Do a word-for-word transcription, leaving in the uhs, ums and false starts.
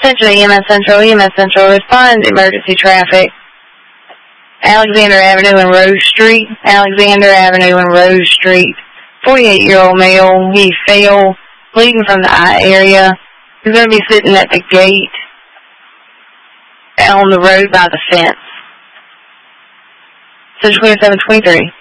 Attention E M S Central, E M S Central, respond emergency traffic. Alexander Avenue and Rose Street, Alexander Avenue and Rose Street. forty-eight-year-old male, he fell, bleeding from the eye area. He's going to be sitting at the gate on the road by the fence. Central twenty-seven twenty-three.